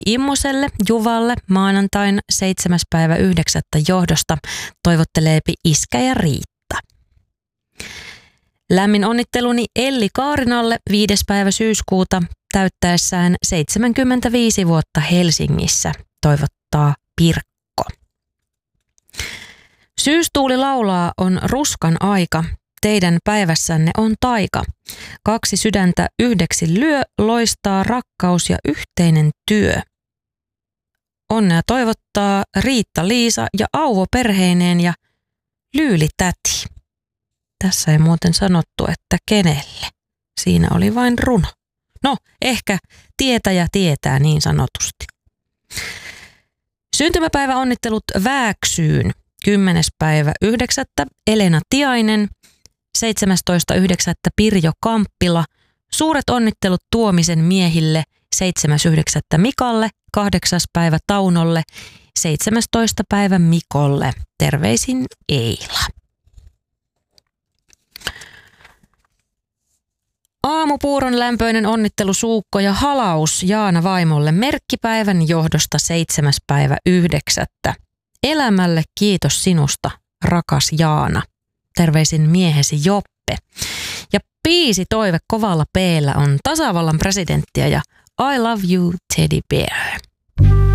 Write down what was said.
Immoselle Juvalle maanantain 7.9. johdosta toivotteleepi iskä ja Riitta. Lämmin onnitteluni Elli Kaarinalle 5. päivä syyskuuta täyttäessään 75 vuotta Helsingissä, toivottaa Pirkko. Syystuuli laulaa on ruskan aika, teidän päivässänne on taika. 2 sydäntä yhdeksi lyö, loistaa rakkaus ja yhteinen työ. Onnea toivottaa Riitta-Liisa ja Auvo perheineen ja Lyyli-täti. Tässä ei muuten sanottu, että kenelle. Siinä oli vain runo. No, ehkä tietäjä tietää niin sanotusti. Syntymäpäiväonnittelut Vääksyyn 10.9. Elena Tiainen, 17.9. Pirjo Kamppila, suuret onnittelut Tuomisen miehille 7.9. Mikalle, 8. päivä Taunolle, 17. päivä Mikolle. Terveisin Eila. Aamupuuron lämpöinen onnittelu Suukko ja halaus Jaana vaimolle merkkipäivän johdosta 7.9. Elämälle kiitos sinusta, rakas Jaana. Terveisin miehesi Joppe. Ja biisi toive kovalla P:llä on tasavallan presidenttiä ja I love you Teddy Bear.